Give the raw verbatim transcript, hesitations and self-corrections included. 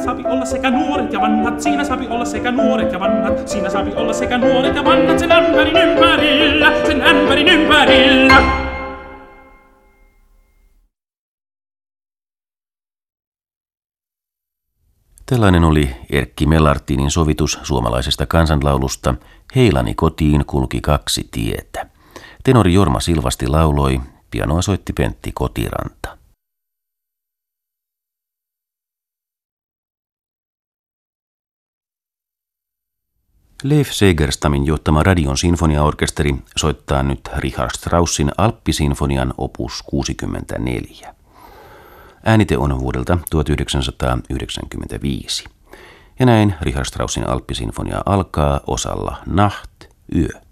saapi olla sekä nuoret ja vanhat, siinä saapi olla sekä nuoret ja vanhat, siinä saapi olla sekä nuoret ja vanhat sen ämpärin ympärillä, sen ämpärin ympärillä. Tällainen oli Erkki Melartinin sovitus suomalaisesta kansanlaulusta Heilani kotiin kulki kaksi tietä. Tenori Jorma Silvasti lauloi, pianoa soitti Pentti Kotiranta. Leif Segerstamin johtama Radion sinfoniaorkesteri soittaa nyt Richard Straussin Alppisinfonian opus kuusikymmentäneljä. Äänite on vuodelta tuhatyhdeksänsataayhdeksänkymmentäviisi. Ja näin Richard Straussin Alppisinfonia alkaa osalla Nacht, yö.